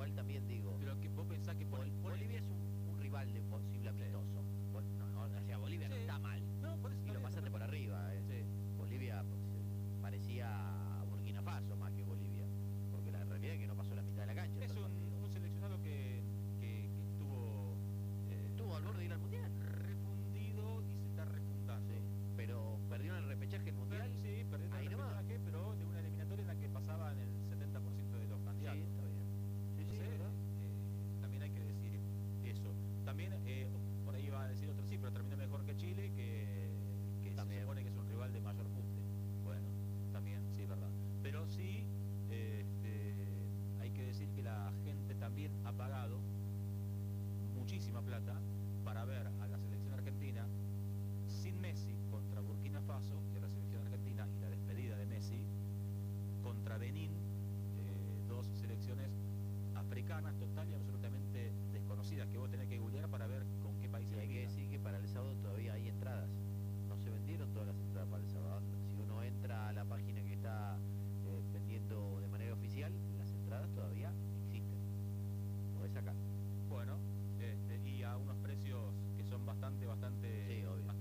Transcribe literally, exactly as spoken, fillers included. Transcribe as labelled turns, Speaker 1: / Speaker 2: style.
Speaker 1: igual también digo...
Speaker 2: Pero que vos pensás que por
Speaker 1: Bol
Speaker 2: el, por el-
Speaker 1: Bolivia es un, un rival de posible amistoso. Bol- no, no, o sea, Bolivia
Speaker 2: Sí.
Speaker 1: no está mal.
Speaker 2: No, por eso
Speaker 1: Y
Speaker 2: está
Speaker 1: lo
Speaker 2: bien,
Speaker 1: pasaste
Speaker 2: está
Speaker 1: por
Speaker 2: perfecto.
Speaker 1: arriba. Eh.
Speaker 2: Sí.
Speaker 1: Bolivia pues, eh, parecía Burkina Faso más que Bolivia. Porque la realidad es que no pasó la mitad de la cancha.
Speaker 2: Es
Speaker 1: todo el
Speaker 2: un,
Speaker 1: partido.
Speaker 2: un seleccionado que, que, que estuvo eh,
Speaker 1: Estuvo al borde de ir al Mundial.
Speaker 2: refundido y se está refundando.
Speaker 1: Sí. Pero perdió en el repechaje el Mundial.
Speaker 2: Per- sí, perdiendo
Speaker 1: Ahí
Speaker 2: el
Speaker 1: nomás.
Speaker 2: repechaje, pero de una eliminatoria en la que pasaban el setenta por ciento de los
Speaker 1: Sí,
Speaker 2: candidatos.
Speaker 1: está bien. Sí, sí,
Speaker 2: Entonces,
Speaker 1: ¿verdad?
Speaker 2: eh, también hay que decir eso. También, eh, por ahí va a decir otro, sí, pero terminó mejor que Chile, que, que se
Speaker 1: También.
Speaker 2: supone que es un rival de mayor punte. Bueno, también, sí, es verdad. Pero sí, eh, este, hay que decir que la gente también ha pagado muchísima plata para ver a la selección argentina sin Messi contra Burkina Faso, que es la selección argentina, y la despedida de Messi contra Benín, eh, dos selecciones africanas total y absolutamente desconocidas que vos tenés que googlear para ver con qué país
Speaker 1: Y
Speaker 2: se
Speaker 1: hay que
Speaker 2: eliminan.
Speaker 1: decir que para el sábado todavía hay entradas. No se vendieron todas las entradas para el sábado. Si uno entra a la página que está eh, vendiendo de manera oficial, las entradas todavía existen. Podés sacar.
Speaker 2: Bueno, este, y a unos precios que son bastante, bastante
Speaker 1: Sí,